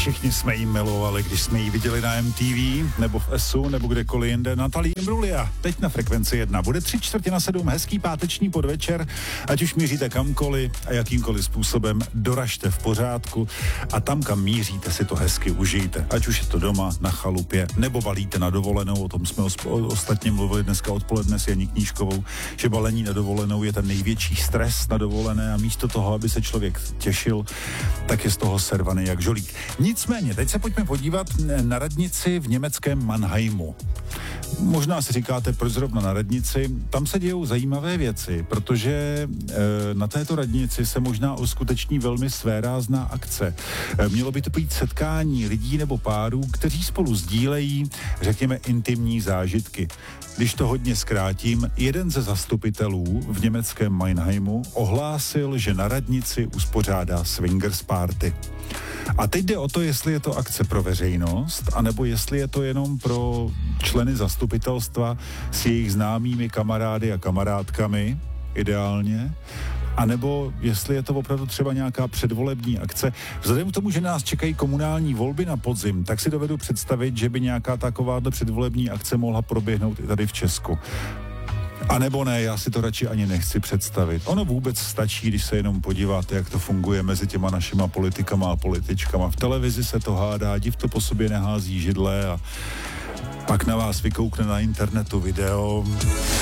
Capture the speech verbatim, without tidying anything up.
Všichni jsme jí milovali, když jsme ji viděli na M T V, nebo v S U, nebo kdekoliv jinde. Natalie Imbruglia, teď na Frekvenci jedna. Bude tři čtvrtě na sedm, hezký páteční podvečer, ať už míříte kamkoliv a jakýmkoliv způsobem, doražte v pořádku a tam, kam míříte, si to hezky užijte. Ať už je to doma, na chalupě, nebo balíte na dovolenou, o tom jsme os- ostatně mluvili dneska odpoledne s Janí Knížkovou, že balení na dovolenou je ten největší stres na dovolené a místo toho, aby se člověk těšil, tak je z toho servaný jak žolík. Nicméně, teď se pojďme podívat na radnici v německém Mannheimu. Možná si říkáte, proč zrovna na radnici. Tam se dějou zajímavé věci, protože e, na této radnici se možná uskuteční velmi svérázná akce. E, mělo by to být setkání lidí nebo párů, kteří spolu sdílejí, řekněme, intimní zážitky. Když to hodně zkrátím, jeden ze zastupitelů v německém Mannheimu ohlásil, že na radnici uspořádá swingers party. A teď jde o to, jestli je to akce pro veřejnost, anebo jestli je to jenom pro členy zastupitelstva s jejich známými kamarády a kamarádkami, ideálně, anebo jestli je to opravdu třeba nějaká předvolební akce. Vzhledem k tomu, že nás čekají komunální volby na podzim, tak si dovedu představit, že by nějaká takováhle předvolební akce mohla proběhnout i tady v Česku. A nebo ne, já si to radši ani nechci představit. Ono vůbec stačí, když se jenom podíváte, jak to funguje mezi těma našima politikama a političkama. V televizi se to hádá, div to po sobě nehází židle a pak na vás vykoukne na internetu video.